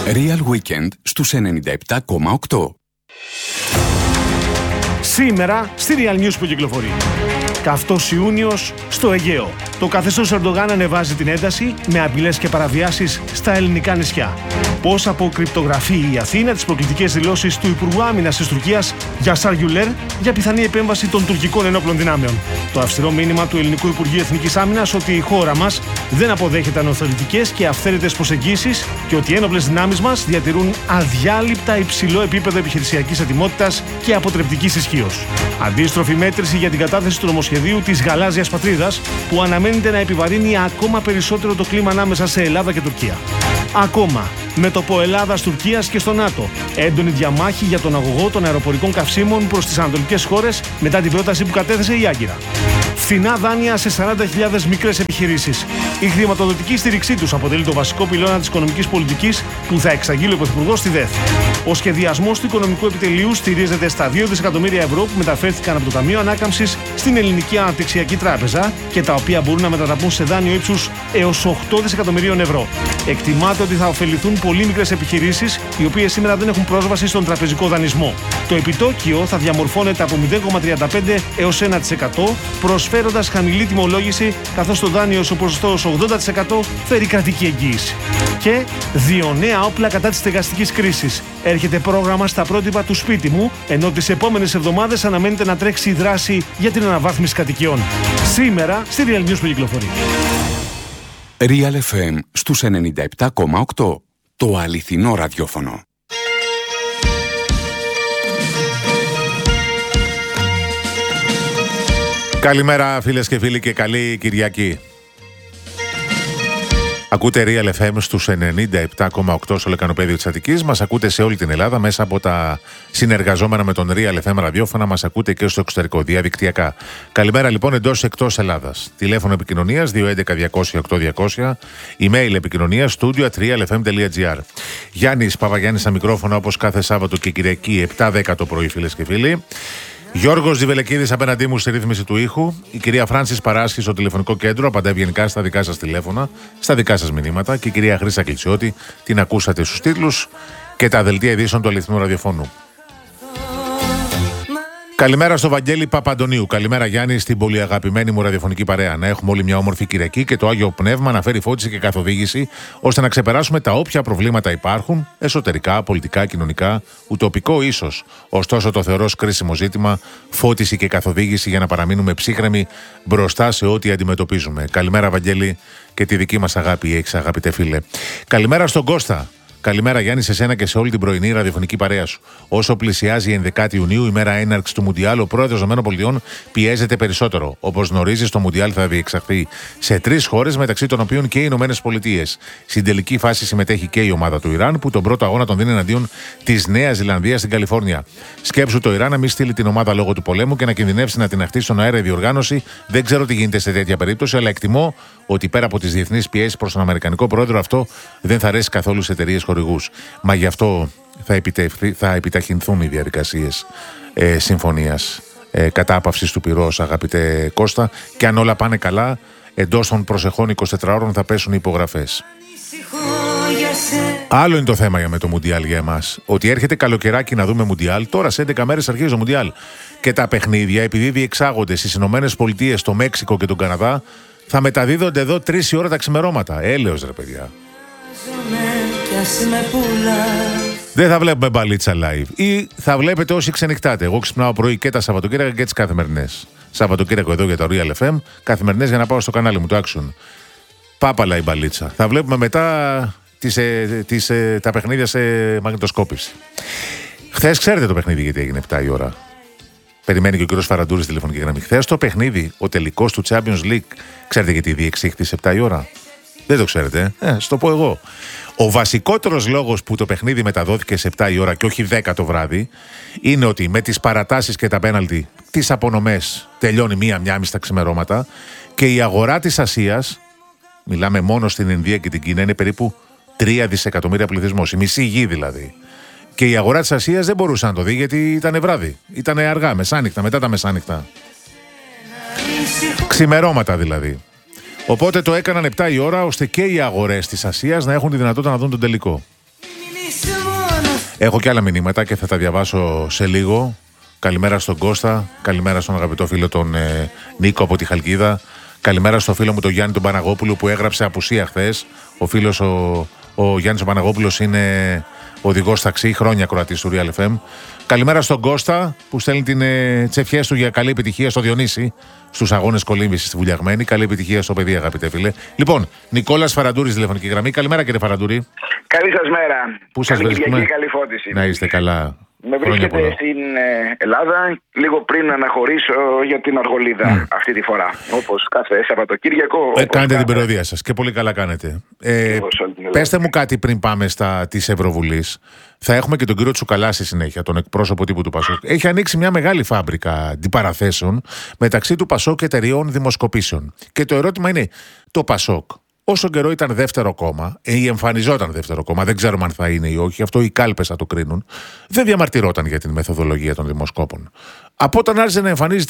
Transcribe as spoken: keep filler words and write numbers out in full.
Real Weekend στους ενενήντα επτά κόμμα οκτώ. Σήμερα στη Real News που κυκλοφορεί. Καυτός Ιούνιος στο Αιγαίο. Το καθεστώς Ερντογάν ανεβάζει την ένταση με απειλές και παραβιάσεις στα ελληνικά νησιά. Πώς αποκρυπτογραφεί η Αθήνα τις προκλητικές δηλώσεις του Υπουργού Άμυνας της Τουρκίας Γιασάρ Γιουλέρ για πιθανή επέμβαση των τουρκικών ενόπλων δυνάμεων. Το αυστηρό μήνυμα του Ελληνικού Υπουργείου Εθνικής Άμυνας ότι η χώρα μας δεν αποδέχεται ανοθωρητικές και αυθαίρετες προσεγγίσεις και ότι οι ένοπλες δυνάμεις μας διατηρούν αδιάλειπτα υψηλό επίπεδο επιχειρησιακής ετοιμότητας και αποτρεπτικής ισχύως. Αντίστροφη μέτρηση για την κατάθεση του νομοσχεδίου της Γαλάζιας Πατρίδας που αναμένεται να επιβαρύνει ακόμα περισσότερο το κλίμα ανάμεσα σε Ελλάδα και Τουρκία. Ακόμα, μέτωπο Ελλάδας-Τουρκίας και στο ΝΑΤΟ. Έντονη διαμάχη για τον αγωγό των αεροπορικών καυσίμων προς τις ανατολικές χώρες μετά την πρόταση που κατέθεσε η Άγκυρα. Φθηνά δάνεια σε σαράντα χιλιάδες μικρές επιχειρήσεις. Η χρηματοδοτική στήριξή τους αποτελεί το βασικό πυλώνα της οικονομικής πολιτικής που θα εξαγγείλει ο Πρωθυπουργός στη ΔΕΘ. Ο σχεδιασμός του οικονομικού επιτελείου στηρίζεται στα δύο δισεκατομμύρια ευρώ που μεταφέρθηκαν από το Ταμείο Ανάκαμψης στην Ελληνική Αναπτυξιακή Τράπεζα και τα οποία μπορούν να μετατραπούν σε δάνειο ύψους έως οκτώ δισεκατομμυρίων ευρώ. Εκτιμάται ότι θα ωφεληθούν πολύ μικρές επιχειρήσεις, οι οποίες σήμερα δεν έχουν πρόσβαση στον τραπεζικό δανεισμό. Το επιτόκιο θα διαμορφώνεται από μηδέν κόμμα τριάντα πέντε έως ένα τοις εκατό, προσφέροντας χαμηλή τιμολόγηση, καθώς το δάνειο στο ποσοστό ογδόντα τοις εκατό φέρει κρατική εγγύηση. Και δύο νέα όπλα κατά της στεγαστικής κρίσης. Έρχεται πρόγραμμα στα πρότυπα του σπίτι μου, ενώ τις επόμενες εβδομάδες αναμένεται να τρέξει η δράση για την αναβάθμιση κατοικιών. Σήμερα στη Real News που κυκλοφορεί. Real εφ εμ στους ενενήντα επτά κόμμα οκτώ. Το αληθινό ραδιόφωνο. Καλημέρα φίλες και φίλοι και καλή Κυριακή. Ακούτε Real εφ εμ στους ενενήντα επτά κόμμα οκτώ στο λεκανοπέδιο της Αττικής. Μας ακούτε σε όλη την Ελλάδα μέσα από τα συνεργαζόμενα με τον Real εφ εμ ραδιόφωνα. Μας ακούτε και στο εξωτερικό διαδικτυακά. Καλημέρα λοιπόν εντός εκτός Ελλάδας. Τηλέφωνο επικοινωνίας δύο έντεκα διακόσια οκτώ διακόσια. Email επικοινωνίας studio at realfm.gr. Γιάννης Παπαγιάννης στα μικρόφωνα όπως κάθε Σάββατο και Κυριακή επτά δέκα το πρωί φίλες και φίλοι. Γιώργος Ζιβελεκίδης απέναντί μου στη ρύθμιση του ήχου. Η κυρία Φράνσις Παράσχη στο τηλεφωνικό κέντρο απαντά ευγενικά στα δικά σας τηλέφωνα, στα δικά σας μηνύματα. Και η κυρία Χρύσα Κλητσιώτη, την ακούσατε στους τίτλους και τα δελτία ειδήσεων του αληθινού ραδιοφώνου. Καλημέρα στο Βαγγέλη Παπαντονίου. Καλημέρα Γιάννη στην πολύ αγαπημένη μου ραδιοφωνική παρέα. Να έχουμε όλοι μια όμορφη Κυριακή και το Άγιο Πνεύμα να φέρει φώτιση και καθοδήγηση ώστε να ξεπεράσουμε τα όποια προβλήματα υπάρχουν, εσωτερικά, πολιτικά, κοινωνικά, ουτοπικό ίσως. Ωστόσο το θεωρώ κρίσιμο ζήτημα, φώτιση και καθοδήγηση για να παραμείνουμε ψύχρεμοι μπροστά σε ό,τι αντιμετωπίζουμε. Καλημέρα Βαγγέλη και τη δική μας αγάπη έχεις αγαπητέ φίλε. Καλημέρα στον Κώστα. Καλημέρα Γιάννη σε σένα και σε όλη την πρωινή ραδιοφωνική παρέα σου. Όσο πλησιάζει η ενδεκάτη Ιουνίου, η μέρα έναρξη του Μουντιάλ, ο πρόεδρος των ΗΠΑ πιέζεται περισσότερο. Όπως γνωρίζεις, το Μουντιάλ θα διεξαχθεί σε τρεις χώρες, μεταξύ των οποίων και οι Ηνωμένες Πολιτείες. Στην τελική φάση συμμετέχει και η ομάδα του Ιράν, που τον πρώτο αγώνα τον δίνει εναντίον της Νέας Ζηλανδίας στην Καλιφόρνια. Σκέψου το Ιράν να μην στείλει την ομάδα λόγω του πολέμου και να κινδυνεύσει να την αχτίσει στον αέρα η διοργάνωση. Δεν ξέρω τι γίνεται σε τέτοια περίπτωση, αλλά εκτιμώ ότι πέρα από τις διεθνείς πιέσεις προς τον Αμερικανικό πρόεδρο, αυτό δεν θα αρέσει καθόλου σε εταιρείες χορηγούς. Μα γι' αυτό θα, θα επιταχυνθούν οι διαδικασίες ε, συμφωνίας ε, κατάπαυσης του πυρός, αγαπητέ Κώστα, και αν όλα πάνε καλά, εντός των προσεχών εικοσιτετράωρων θα πέσουν οι υπογραφές. Άλλο είναι το θέμα για με το Μουντιάλ για εμάς. Ότι έρχεται καλοκαιράκι να δούμε Μουντιάλ. Τώρα σε έντεκα μέρες αρχίζει το Μουντιάλ. Και τα παιχνίδια, επειδή διεξάγονται στις Ηνωμένες Πολιτείες, το Μέξικο και τον Καναδά, θα μεταδίδονται εδώ τρεις η ώρα τα ξημερώματα. Έλεος ρε παιδιά. Δεν θα βλέπουμε μπαλίτσα live. Ή θα βλέπετε όσοι ξενυχτάτε. Εγώ ξυπνάω πρωί και τα Σαββατοκύριακα και τις καθημερινές. Σαββατοκύριακο εδώ για το Real εφ εμ, καθημερινές για να πάω στο κανάλι μου, το Action. Πάπαλα η μπαλίτσα. Θα βλέπουμε μετά τις, ε, τις, ε, τα παιχνίδια σε μαγνητοσκόπηση. Χθες ξέρετε το παιχνίδι γιατί έγινε επτά η ώρα. Περιμένει και ο κ. Φαραντούρης τηλεφωνική γραμμή. Χθες το παιχνίδι, ο τελικός του Champions League, ξέρετε γιατί διεξήχθη σε επτά η ώρα. Δεν το ξέρετε. Ε, στο πω εγώ. Ο βασικότερος λόγος που το παιχνίδι μεταδόθηκε σε επτά η ώρα και όχι δέκα το βράδυ είναι ότι με τις παρατάσεις και τα πέναλτι, τις απονομές τελειώνει μία-μία μισή τα ξημερώματα και η αγορά της Ασίας, μιλάμε μόνο στην Ινδία και την Κίνα, είναι περίπου τρία δισεκατομμύρια πληθυσμός, η μισή γη δηλαδή. Και η αγορά της Ασίας δεν μπορούσε να το δει γιατί ήταν βράδυ. Ήταν αργά, μεσάνυχτα, μετά τα μεσάνυχτα. Ξημερώματα δηλαδή. Οπότε το έκαναν επτά η ώρα ώστε και οι αγορές της Ασίας να έχουν τη δυνατότητα να δουν τον τελικό. Έχω και άλλα μηνύματα και θα τα διαβάσω σε λίγο. Καλημέρα στον Κώστα, καλημέρα στον αγαπητό φίλο τον ε, Νίκο από τη Χαλκίδα. Καλημέρα στο φίλο μου τον Γιάννη τον Παναγόπουλο που έγραψε απουσία χθες. Ο φίλος ο, ο Γιάννης ο Παναγόπουλος είναι οδηγός ταξί, χρόνια κροατής του Real εφ εμ. Καλημέρα στον Κώστα που στέλνει την ε, τις ευχές του για καλή επιτυχία στο Διονύση στους αγώνες κολύμβησης στη Βουλιαγμένη. Καλή επιτυχία στο παιδί, αγαπητέ φίλε. Λοιπόν, Νικόλας Φαραντούρης, τηλεφωνική γραμμή. Καλημέρα, κύριε Φαραντούρη. Καλή σας μέρα. Πού σας καλή βρίσκουμε? Καλή φώτιση. Να είστε καλά. Με βρίσκεται στην Ελλάδα λίγο πριν αναχωρήσω για την Αργολίδα mm. αυτή τη φορά. Όπως κάθε Σαββατοκύριακο. Ε, κάνετε την περιοδία σας και πολύ καλά κάνετε. Ε, πέστε μου κάτι πριν πάμε στα της Ευρωβουλής. Θα έχουμε και τον κύριο Τσουκαλά στη συνέχεια, τον εκπρόσωπο τύπου του Πασόκ. Έχει ανοίξει μια μεγάλη φάμπρικα αντιπαραθέσεων μεταξύ του Πασόκ και εταιρεών δημοσκοπήσεων. Και το ερώτημα είναι, το Πασόκ όσο καιρό ήταν δεύτερο κόμμα, ή εμφανιζόταν δεύτερο κόμμα, δεν ξέρουμε αν θα είναι ή όχι, αυτό οι κάλπες θα το κρίνουν, δεν διαμαρτυρόταν για την μεθοδολογία των δημοσκόπων. Από όταν άρχισε να εμφανίζεται